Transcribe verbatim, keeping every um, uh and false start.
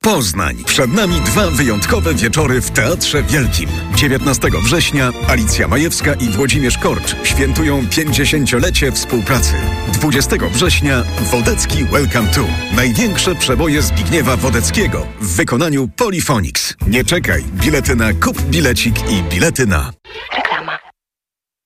Poznań. Przed nami dwa wyjątkowe wieczory w Teatrze Wielkim. dziewiętnastego września Alicja Majewska i Włodzimierz Korcz świętują pięćdziesięciolecie współpracy. dwudziestego września Wodecki Welcome to. Największe przeboje Zbigniewa Wodeckiego w wykonaniu Polyphonics. Nie czekaj, bilety na Kup Bilecik i bilety na...